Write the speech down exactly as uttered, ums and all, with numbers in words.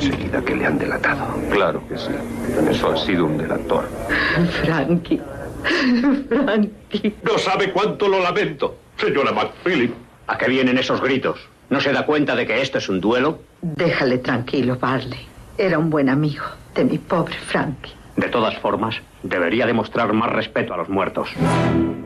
enseguida que le han delatado. Claro que sí. Eso ha sido un delator. Frankie. Frankie. No sabe cuánto lo lamento, señora McPhilip. ¿A qué vienen esos gritos? ¿No se da cuenta de que esto es un duelo? Déjale tranquilo, Barley. Era un buen amigo de mi pobre Frankie. De todas formas, debería demostrar más respeto a los muertos.